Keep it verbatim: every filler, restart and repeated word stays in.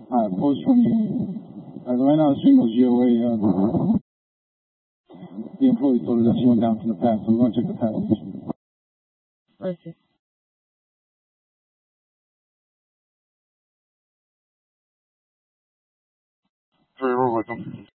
Alright, pause twenty-eight. Alright, right now the stream was G O A. Uh, the employee told us that she went down from the path, so we're going to check the path. Okay. Very well, welcome.